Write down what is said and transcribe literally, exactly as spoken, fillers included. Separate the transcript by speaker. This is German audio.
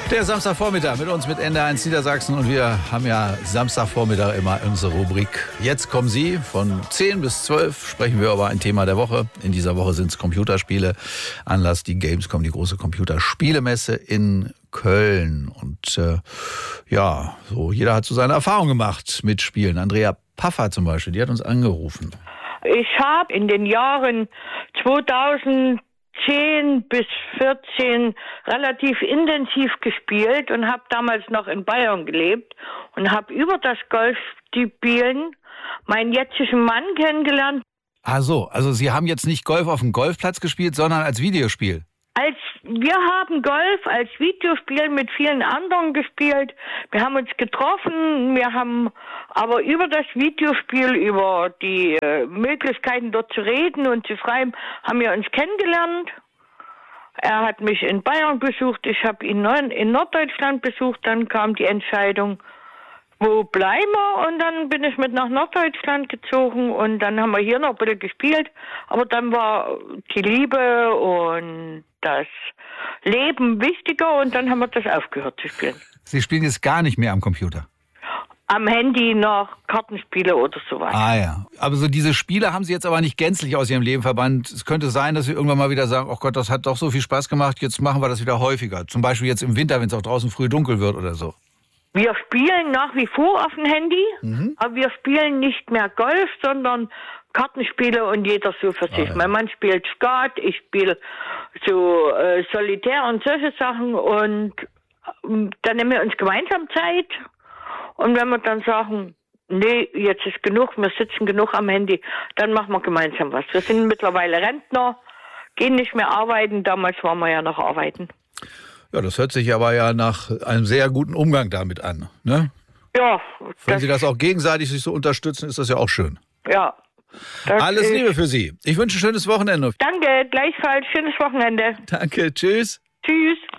Speaker 1: Der Samstagvormittag mit uns mit N D R eins Niedersachsen und wir haben ja Samstagvormittag immer unsere Rubrik Jetzt kommen Sie. Von zehn bis zwölf sprechen wir über ein Thema der Woche. In dieser Woche sind es Computerspiele. Anlass die Gamescom, die große Computerspielemesse in Köln. Und äh, ja, so jeder hat so seine Erfahrung gemacht mit Spielen. Andrea Paffer zum Beispiel, die hat uns angerufen.
Speaker 2: Ich habe in den Jahren zweitausendzehn bis vierzehn relativ intensiv gespielt und habe damals noch in Bayern gelebt und habe über das Golfspielen meinen jetzigen Mann kennengelernt.
Speaker 1: Ah so, also Sie haben jetzt nicht Golf auf dem Golfplatz gespielt, sondern als Videospiel.
Speaker 2: Als wir haben Golf als Videospiel mit vielen anderen gespielt. Wir haben uns getroffen, wir haben aber über das Videospiel, über die äh, Möglichkeiten dort zu reden und zu schreiben, haben wir uns kennengelernt. Er hat mich in Bayern besucht, ich habe ihn in Norddeutschland besucht, dann kam die Entscheidung, wo bleiben wir? Und dann bin ich mit nach Norddeutschland gezogen und dann haben wir hier noch ein bisschen gespielt, aber dann war die Liebe und das Leben wichtiger und dann haben wir das aufgehört zu spielen.
Speaker 1: Sie spielen jetzt gar nicht mehr am Computer?
Speaker 2: Am Handy noch Kartenspiele oder sowas.
Speaker 1: Ah ja, aber so diese Spiele haben Sie jetzt aber nicht gänzlich aus Ihrem Leben verbannt. Es könnte sein, dass Sie irgendwann mal wieder sagen, oh Gott, das hat doch so viel Spaß gemacht, jetzt machen wir das wieder häufiger. Zum Beispiel jetzt im Winter, wenn es auch draußen früh dunkel wird oder so.
Speaker 2: Wir spielen nach wie vor auf dem Handy, mhm. aber wir spielen nicht mehr Golf, sondern Kartenspiele und jeder so für sich. Ah, ja. Mein Mann spielt Skat, ich spiele so äh, Solitär und solche Sachen und äh, dann nehmen wir uns gemeinsam Zeit und wenn wir dann sagen, nee, jetzt ist genug, wir sitzen genug am Handy, dann machen wir gemeinsam was. Wir sind mittlerweile Rentner, gehen nicht mehr arbeiten, damals waren wir ja noch arbeiten.
Speaker 1: Ja, das hört sich aber ja nach einem sehr guten Umgang damit an, ne?
Speaker 2: Ja.
Speaker 1: Wenn Sie das auch gegenseitig sich so unterstützen, ist das ja auch schön.
Speaker 2: Ja.
Speaker 1: Alles Liebe für Sie. Ich wünsche ein schönes Wochenende.
Speaker 2: Danke, gleichfalls. Schönes Wochenende.
Speaker 1: Danke, tschüss.
Speaker 2: Tschüss.